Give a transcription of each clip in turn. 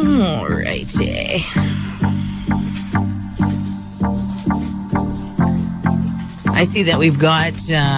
All righty. I see that we've got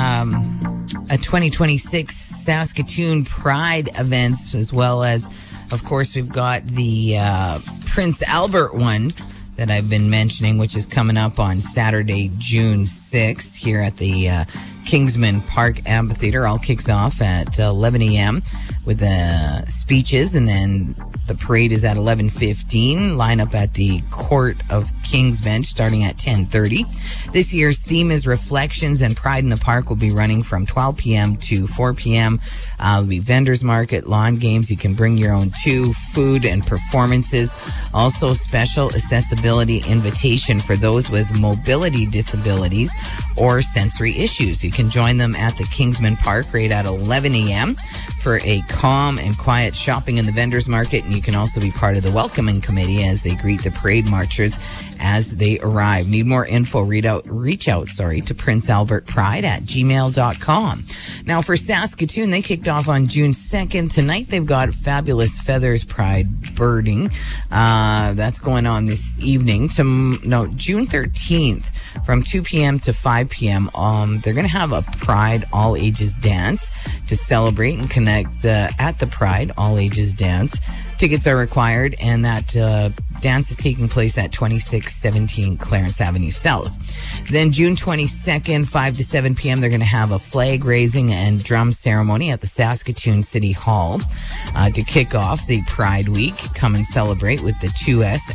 a 2026 Saskatoon Pride events, as well as, of course, we've got the Prince Albert one that I've been mentioning, which is coming up on Saturday, June 6th, here at the Kingsman Park Amphitheater. All kicks off at 11 a.m. with the speeches, and then the parade is at 11:15. Line up at the Court of King's Bench starting at 10:30. This year's theme is Reflections, and Pride in the Park will be running from 12 p.m. to 4 p.m. There'll be vendors market, lawn games. You can bring your own too, food and performances. Also, special accessibility invitation for those with mobility disabilities or sensory issues. You can join them at the Kingsman Park right at 11 a.m. for a calm and quiet shopping in the vendors market. And you can also be part of the welcoming committee as they greet the parade marchers as they arrive. Need more info? Reach out to Prince Albert Pride at gmail.com. Now for Saskatoon, they kicked off on June 2nd. Tonight they've got Fabulous Feathers Pride birding. That's going on this evening. June 13th from 2 p.m. to 5 p.m. They're going to have a Pride All Ages dance to celebrate and connect at the Pride All Ages dance. Tickets are required, and that dance is taking place at 2617 Clarence Avenue South. Then June 22nd, 5 to 7 p.m., they're going to have a flag raising and drum ceremony at the Saskatoon City Hall to kick off the Pride Week. Come and celebrate with the 2S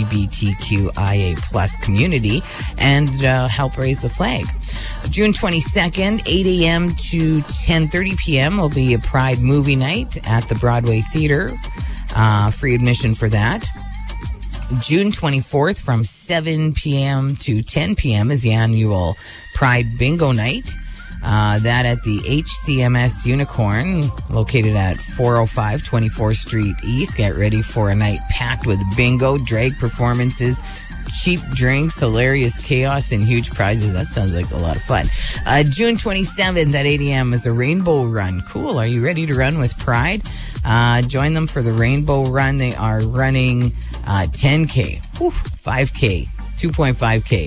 LGBTQIA plus community and help raise the flag. June 22nd, 8 a.m. to 10:30 p.m. will be a Pride movie night at the Broadway Theater. Free admission for that. June 24th from 7 p.m. to 10 p.m. is the annual Pride Bingo Night. That at the HCMS Unicorn, located at 405 24th Street East. Get ready for a night packed with bingo, drag performances, cheap drinks, hilarious chaos, and huge prizes. That sounds like a lot of fun. June 27th at 8 a.m. is a Rainbow Run. Cool. Are you ready to run with Pride? Join them for the Rainbow Run. They are running 10K, 5K, 2.5K.